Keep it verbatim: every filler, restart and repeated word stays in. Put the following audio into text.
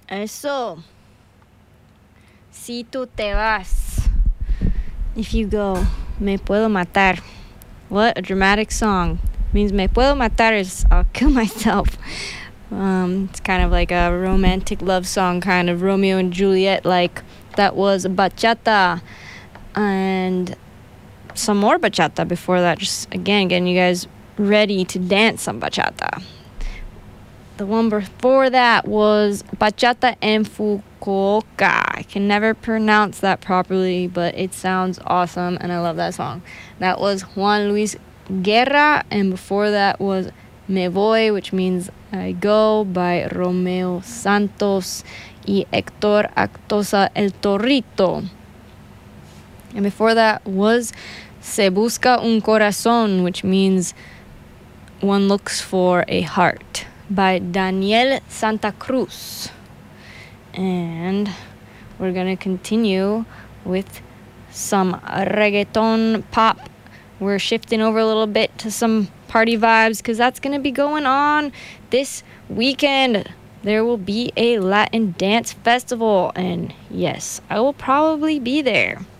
Eso. Si tú te vas. If you go, me puedo matar. What a dramatic song. Means me puedo matar is I'll kill myself. Um, it's kind of like a romantic love song, kind of Romeo and Juliet, like that was bachata. And some more bachata before that, just again getting you guys ready to dance some bachata. The one before that was Bachata en Fukuoka. I can never pronounce that properly, but it sounds awesome, and I love that song. That was Juan Luis Guerra, and before that was Me Voy, which means I Go, by Romeo Santos y Héctor Actosa El Torrito. And before that was Se Busca un Corazón, which means one looks for a heart, by Daniel Santa Cruz. And we're gonna continue with some reggaeton pop. We're shifting over a little bit to some party vibes because that's gonna be going on this weekend. There will be a Latin dance festival, and yes, I will probably be there.